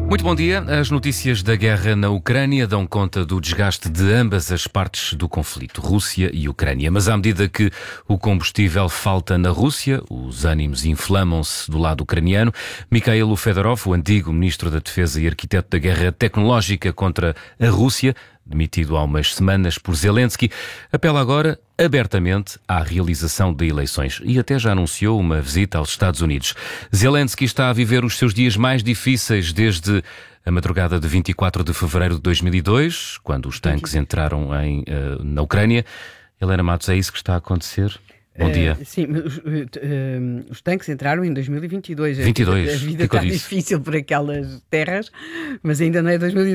Muito bom dia. As notícias da guerra na Ucrânia dão conta do desgaste de ambas as partes do conflito, Rússia e Ucrânia. Mas à medida que o combustível falta na Rússia, os ânimos inflamam-se do lado ucraniano. Mikhailo Fedorov, o antigo ministro da Defesa e arquiteto da guerra tecnológica contra a Rússia, demitido há umas semanas por Zelensky, apela agora abertamente à realização de eleições e até já anunciou uma visita aos Estados Unidos. Zelensky está a viver os seus dias mais difíceis desde a madrugada de 24 de fevereiro de 2002, quando os tanques entraram na Ucrânia. Helena Matos, é isso que está a acontecer? Bom dia. Sim, os tanques entraram em 2022. 22. A vida está difícil por aquelas terras, mas ainda não é 2022.